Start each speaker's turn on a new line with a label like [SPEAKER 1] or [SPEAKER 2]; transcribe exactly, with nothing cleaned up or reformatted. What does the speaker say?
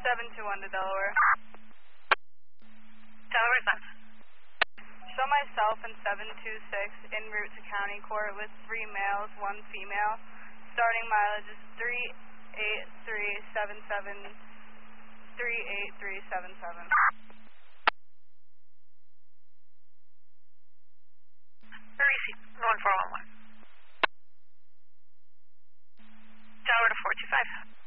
[SPEAKER 1] seven two one to Delaware.
[SPEAKER 2] Delaware's on.
[SPEAKER 1] Show myself in seven two six en route to County Court with three males, one female. Starting mileage is three eight three seven seven, three eight three seven seven.
[SPEAKER 2] Receive. one four one one. Delaware to four two five.